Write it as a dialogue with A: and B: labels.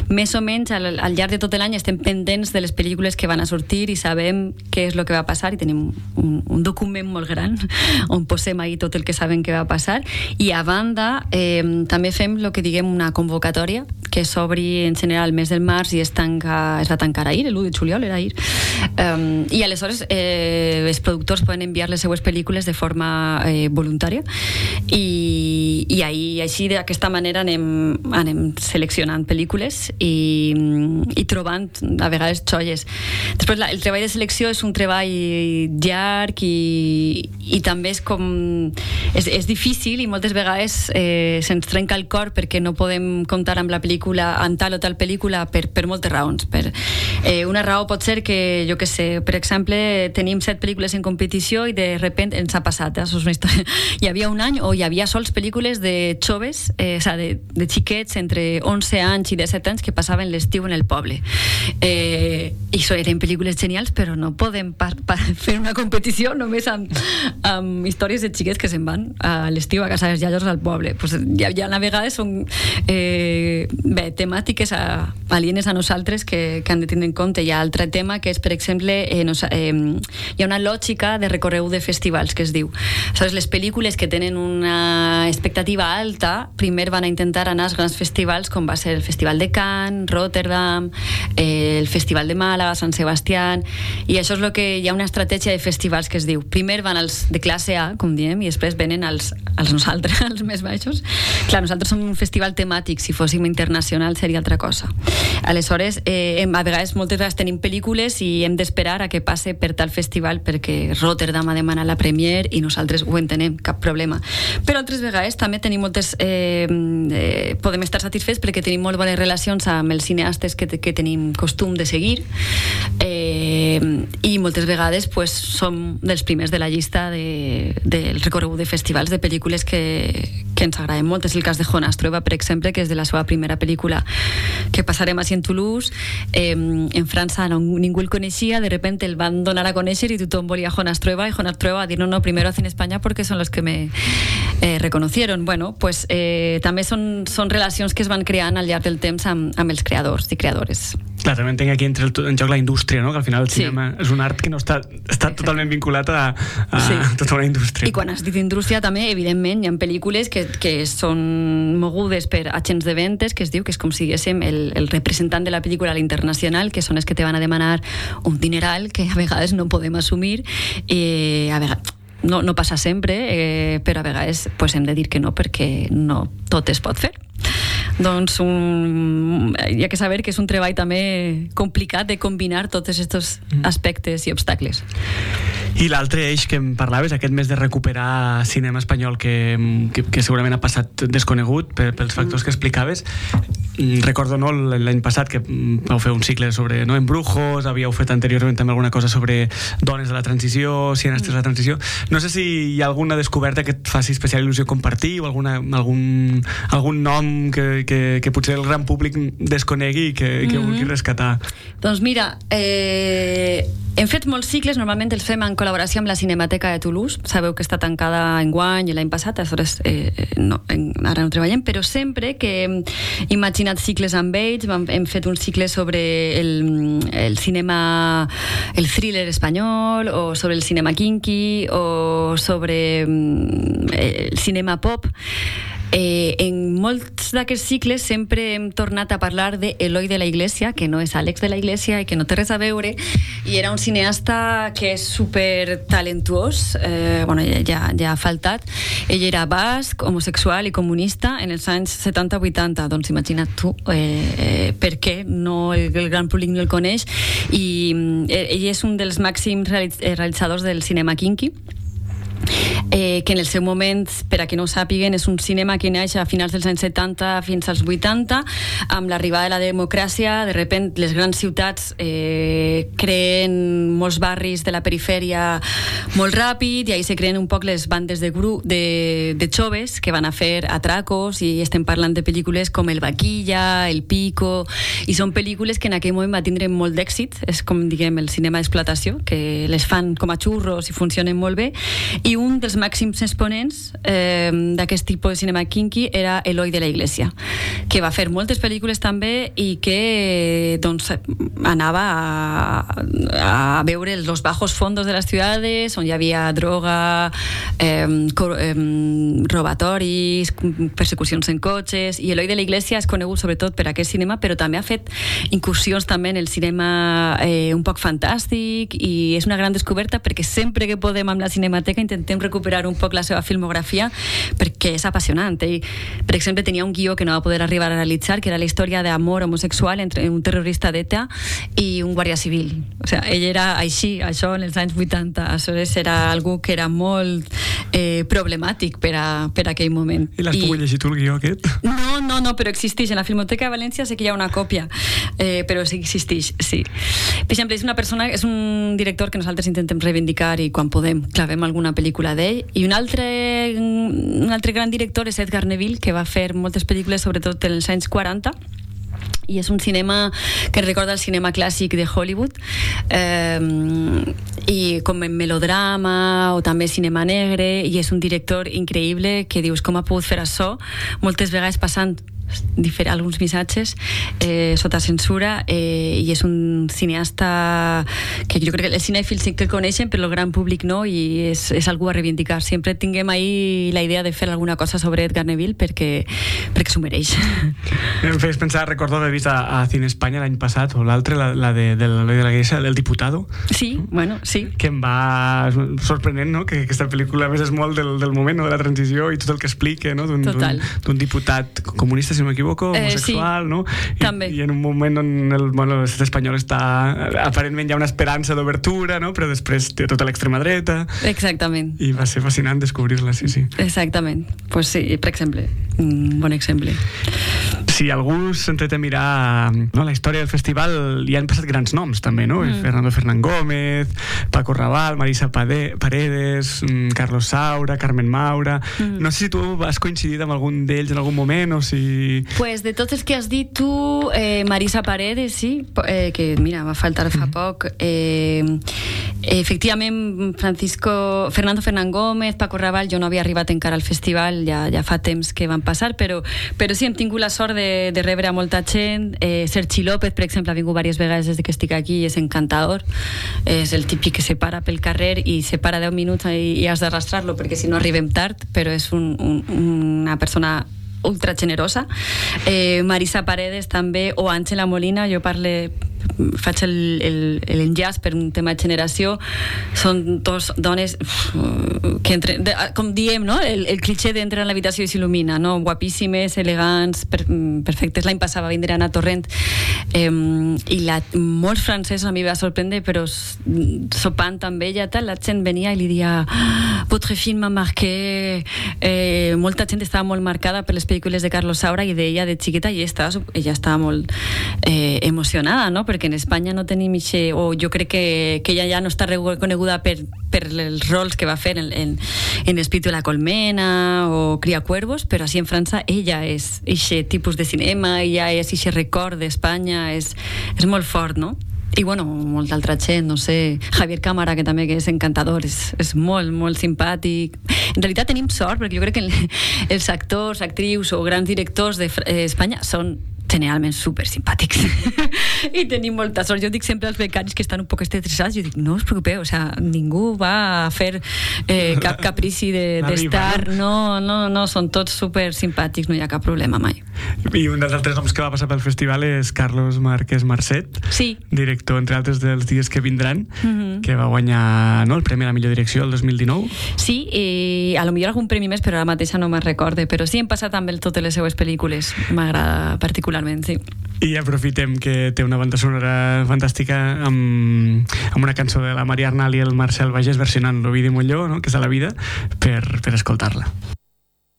A: més o menys al llarg de tot l'any estem pendents de les pel·lícules que van a sortir i sabem què és el que va passar i tenim un document molt gran on posem ahí tot el que sabem que va passar. I a banda també fem el que diguem una convocatòria que s'obri en general el mes del març i es va tancar ahir, l'1 de juliol era ahir, i aleshores els productors poden enviar les seues pel·lícules de forma voluntària i així d'aquesta manera anem seleccionant pel·lícules i trobant a vegades xolles. Després el treball de selecció és un treball llarg i també és difícil i moltes vegades se'ns trenca el cor perquè no podem comptar amb la pel·lícula, amb tal o tal pel·lícula per moltes raons. Una raó pot ser que, jo què sé, per exemple, tenim 7 pel·lícules en competició i de repente ens ha passat, això és una història. Hi havia un any o hi havia sols pel·lícules de joves, de xiquets entre 11 anys i 17 anys que passaven l'estiu en el poble. I això eren pel·lícules genials, però no podem fer una competició només amb històries de xiquets que se'n van a l'estiu a casa dels iaios al poble. Ja a vegades són temàtiques alienes a nosaltres que han de tindre en compte. Hi ha altre tema que és, per exemple, hi ha una lògica de recorregut de festivals que es diu. Les pel·lícules que tenen una expectativa alta primer van a intentar anar als grans festivals com va ser el Festival de Cannes, Rotterdam, el Festival de Màlaga, Sant Sebastián, i això és el que hi ha una estratègia de festivals que es diu primer van els de classe A, com diem, i després venen els nosaltres, els més baixos. Clar, nosaltres som un festival temàtic, si fóssim internacional seria altra cosa. Aleshores, a vegades, moltes vegades tenim pel·lícules i hem d'esperar a que passe per tal festival perquè Rotterdam ha demanat la premier i nosaltres ho entenem, cap problema. Però altres vegades també tenim podem estar satisfets perquè tenim molt bones relacions amb els cineastes que tenim costum de seguir i moltes vegades som dels primers de la llista del recorregut de festivals de pel·lícules que ens agraden molt. És el cas de Jonas Trueba, per exemple, que és de la seva primera pel·lícula que passarem així en Toulouse. En França ningú el coneixia, de repente el van donar a conèixer i tothom volia Jonas Trueba, i Jonas Trueba va dir no, primero hacen España porque son los que me reconocieron. Bueno, pues també són relacions que es van creant al llarg del temps amb els creadors i creadores.
B: Clar, també entenc aquí entra en joc la indústria, no? Que al final el cinema és un art que no està totalment vinculat a tota una indústria.
A: I quan has dit indústria també, evidentment, hi ha pel·lícules que són mogudes per agents de ventes, que es diu, que és com si diguéssim el representant de la pel·lícula a l'internacional, que són els que te van a demanar un dineral que a vegades no podem assumir, i a vegades no passa sempre, però a vegades hem de dir que no, perquè no tot es pot fer. Doncs hi ha que saber que és un treball també complicat de combinar tots aquests aspectes i obstacles.
B: I l'altre eix que em parlaves, aquest mes de recuperar cinema espanyol que segurament ha passat desconegut pels factors que explicaves. Recordo l'any passat que vau fer un cicle sobre Embrujos, havíeu fet anteriorment també alguna cosa sobre dones de la transició, cineastes de la transició. No sé si hi ha alguna descoberta que et faci especial il·lusió compartir o algun nom que potser el gran públic desconegui i que vulgui rescatar.
A: Doncs mira, hem fet molts cicles, normalment els fem en col·laboració amb la Cinemateca de Toulouse. Sabeu que està tancada enguany i l'any passat, aleshores ara no treballem, però sempre que hem imaginat cicles amb ells, hem fet un cicle sobre el cinema, el thriller espanyol, o sobre el cinema kinky, o sobre el cinema pop. En molts d'aquests cicles sempre hem tornat a parlar de Eloi de la Iglesia, que no és Àlex de la Iglesia i que no té res a veure, i era un cineasta que és super talentuós, ja ha faltat. Ell era basc, homosexual i comunista en els anys 70-80, doncs imagina't tu per què el gran públic no el coneix, i ell és un dels màxims realitzadors del cinema kinky, que en el seu moment, per a qui no ho sàpiguen, és un cinema que neix a finals dels anys 70 fins als 80, amb l'arribada de la democràcia. De repent les grans ciutats creen molts barris de la perifèria molt ràpid, i ahí se creen un poc les bandes de joves que van a fer atracos, i estem parlant de pel·lícules com El Vaquilla, El Pico, i són pel·lícules que en aquell moment va tindre molt d'èxit. És com, diguem, el cinema d'explotació, que les fan com a xurros i funcionen molt bé. I un dels dels màxims exponents d'aquest tipus de cinema kinky era Eloy de la Iglesia, que va fer moltes pel·lícules també i que doncs, anava a veure els bajos fondos de les ciutats on hi havia droga, robatoris, persecucions en cotxes, i Eloy de la Iglesia és conegut sobretot per aquest cinema, però també ha fet incursions també en el cinema un poc fantàstic, i és una gran descoberta perquè sempre que podem amb la Cinemateca intentem recuperar un poc la seva filmografia perquè és apassionant. Ell, per exemple, tenia un guió que no va poder arribar a realitzar, que era la història d'amor homosexual entre un terrorista d'ETA i un guàrdia civil. O sigui, ell era així, això en els anys 80. Aleshores era algú que era molt problemàtic per aquell moment.
B: I l'has pogut llegir tu, el guió aquest?
A: No, però existeix. En la Filmoteca de València sé que hi ha una còpia, però sí existeix, sí. Per exemple, és un director que nosaltres intentem reivindicar i quan podem clavem alguna pel·lícula d'ell. I un altre gran director és Edgar Neville, que va fer moltes pel·lícules sobretot en els anys 40, i és un cinema que recorda el cinema clàssic de Hollywood, i com en melodrama o també cinema negre, i és un director increïble que dius com ha pogut fer això, moltes vegades passant alguns missatges sota censura, i és un cineasta que jo crec que els cinèfils sí que el coneixen però el gran públic no, i és algú a reivindicar. Sempre tinguem ahí la idea de fer alguna cosa sobre Edgar Neville perquè s'ho mereix.
B: Em fes pensar, recordo haver vist a Cine Espanya l'any passat o l'altre, la de l'Eloy de la Iglesia, del Diputado.
A: Sí, bueno, sí.
B: Que em va sorprenent, no? Que aquesta pel·lícula a més és molt del moment, no? De la transició i tot el que explica, no? D'un diputat comunista, si no m'equivoco, homosexual,
A: sí,
B: no? I en un moment on l'estat espanyol està... Aparentment hi ha una esperança d'obertura, no? Però després té tota l'extrema dreta.
A: Exactament.
B: I va ser fascinant descobrir-la, sí.
A: Exactament. Pues sí, per exemple, un bon exemple.
B: Si algú s'entret a mirar la història del festival, hi han passat grans noms també, no? Fernando Fernán Gómez, Paco Raval, Marisa Paredes, Carlos Saura, Carmen Maura... No sé si tu has coincidit amb algun d'ells en algun moment o si...
A: Pues de tots els que has dit tu, Marisa Paredes, sí, que mira, va faltar fa poc. Efectivament, Fernando Fernán Gómez, Paco Raval, jo no havia arribat encara al festival, ja fa temps que van passar, però sí, hem tingut la sort de rebre a molta gent. Sergi López, per exemple, ha vingut diverses vegades des que estic aquí i és encantador. És el típic que se para pel carrer i se para 10 minuts i has d'arrastrar-lo perquè si no arribem tard, però és una persona ultra generosa. Marisa Paredes també, o Àngela Molina, jo faig l'enllaç per un tema de generació. Són dos dones que com diem, no? El cliché d'entrar en l'habitació i s'il·lumina, no? Guapíssimes, elegants, perfectes. L'any passat va vindre Anna Torrent, i molts francesos a mi va sorprendre, però sopant amb ella la gent venia i li dia votre film m'a marqué. Molta gent estava molt marcada per les pel·lícules de Carlos Saura i d'ella de xiqueta, i ella estava molt emocionada, no? Perquè en Espanya no tenim o jo crec que ella ja no està reconeguda per els rols que va fer en Espíritu de la Colmena o Cria Cuervos, però així en França ella és aquest tipus de cinema, ella és aquest record d'Espanya, és molt fort, no? I bueno, molta altra gent, no sé, Javier Cámara, que també que és encantador, és molt, molt simpàtic. En realitat tenim sort, perquè jo crec que els actors, actrius o grans directors d'Espanya són generalment super simpàtics i tenim molta sort. Jo dic sempre als becaris que estan un poc estressats, jo dic, no us preocupeu, o sea, ningú va a fer cap caprici d'estar, no, són tots super simpàtics, no hi ha cap problema mai.
B: I un dels altres noms que va passar pel festival és Carlos Márquez Marcet,
A: sí,
B: director, entre altres, dels Dies que vindran, que va guanyar el Premi a la millor direcció el 2019.
A: Sí, i a lo millor algun premi més, però ara mateixa no me'n recorde, però sí, hem passat amb ell totes les seues pel·lícules, m'agrada particularment. Sí.
B: I aprofitem que té una banda sonora fantàstica amb una cançó de la Maria Arnal i el Marcel Bagés versionant l'Ovidi Molló, no? Que és a la vida, per escoltar-la.